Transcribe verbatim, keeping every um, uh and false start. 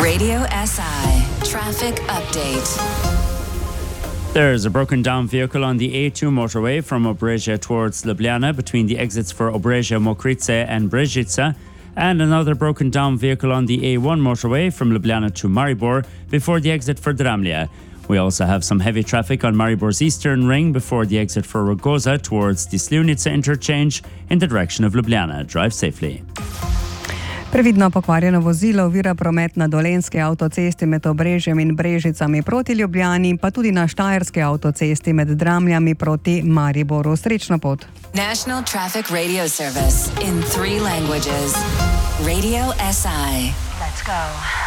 Radio S I Traffic Update. There's a broken down vehicle on the A two motorway from Obreja towards Ljubljana between the exits for Obreja, Mokrice and Brežice, and another broken down vehicle on the A one motorway from Ljubljana to Maribor before the exit for Dramlje. We also have some heavy traffic on Maribor's eastern ring before the exit for Rogoza towards the Slivnica interchange in the direction of Ljubljana. Drive safely. Previdno pokvarjeno vozilo ovira promet na Dolenjski avtocesti med Obrežjem in Brežicami proti Ljubljani, pa tudi na Štajerski avtocesti med Dramljami proti Mariboru. Srečno pot. National Traffic Radio Service in three languages. Radio S I. Let's go.